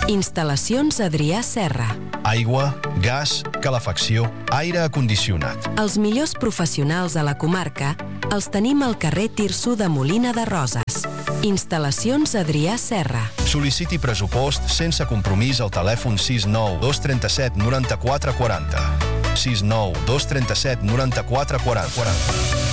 Instal·lacions Adrià Serra. Aigua, gas, calefacció, aire condicionat. Els millors professionals a la comarca els tenim al carrer Tirso de Molina de Roses. Instal·lacions Adrià Serra. Sol·liciti pressupost sense compromís al telèfon 69 237 94 40. 69 237 94 40.